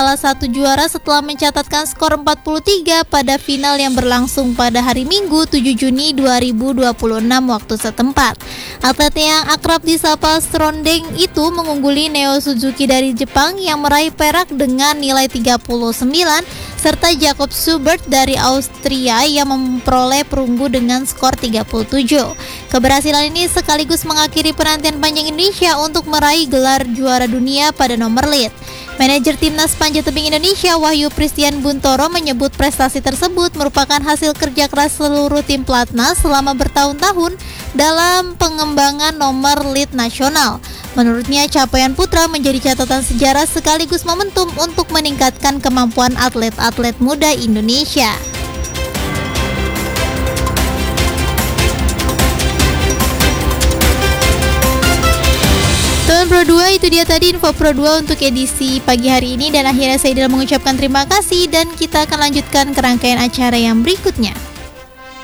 salah satu juara setelah mencatatkan skor 43 pada final yang berlangsung pada hari Minggu 7 Juni 2026 waktu setempat. Atlet yang akrab disapa Serondeng itu mengungguli Neo Suzuki dari Jepang yang meraih perak dengan nilai 39 serta Jakob Schubert dari Austria yang memperoleh perunggu dengan skor 37. Keberhasilan ini sekaligus mengakhiri penantian panjang Indonesia untuk meraih gelar juara dunia pada nomor lead. Manajer Timnas Panjat Tebing Indonesia Wahyu Pristian Buntoro menyebut prestasi tersebut merupakan hasil kerja keras seluruh tim Platnas selama bertahun-tahun dalam pengembangan nomor lead nasional. Menurutnya, capaian putra menjadi catatan sejarah sekaligus momentum untuk meningkatkan kemampuan atlet-atlet muda Indonesia. Teman Pro 2, itu dia tadi info Pro 2 untuk edisi pagi hari ini, dan akhirnya saya mengucapkan terima kasih dan kita akan lanjutkan ke rangkaian acara yang berikutnya.